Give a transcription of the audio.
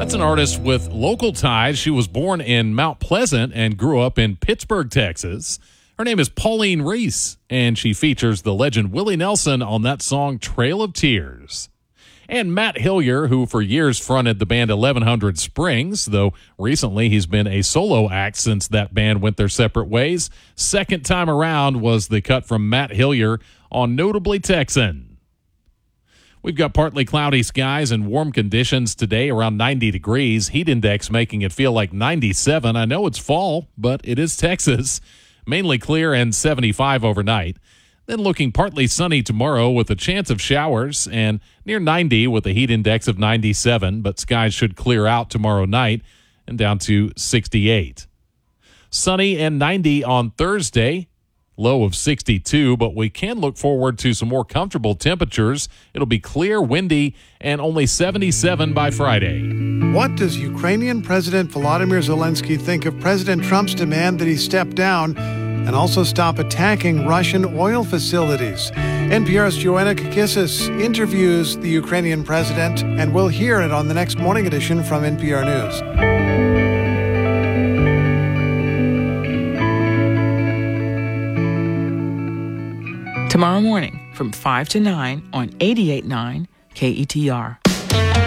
That's an artist with local ties. She was born in Mount Pleasant and grew up in Pittsburgh, Texas. Her name is Pauline Reese, and she features the legend Willie Nelson on that song Trail of Tears. And Matt Hillier, who for years fronted the band 1100 Springs, though recently he's been a solo act since that band went their separate ways. Second time around was the cut from Matt Hillier on Notably Texan. We've got partly cloudy skies and warm conditions today, around 90 degrees. Heat index making it feel like 97. I know it's fall, but it is Texas. Mainly clear and 75 overnight. Then looking partly sunny tomorrow with a chance of showers and near 90 with a heat index of 97, but skies should clear out tomorrow night and down to 68. Sunny and 90 on Thursday. Low of 62, but we can look forward to some more comfortable temperatures. It'll be clear, windy, and only 77 by Friday. What does Ukrainian President Volodymyr Zelensky think of President Trump's demand that he step down and also stop attacking Russian oil facilities? NPR's Joanna Kakissis interviews the Ukrainian president, and we'll hear it on the next morning edition from NPR News. Tomorrow morning from 5 to 9 on 88.9 KETR.